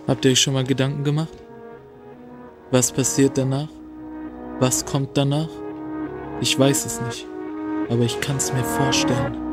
Habt ihr euch schon mal Gedanken gemacht? Was passiert danach? Was kommt danach? Ich weiß es nicht, aber ich kann es mir vorstellen.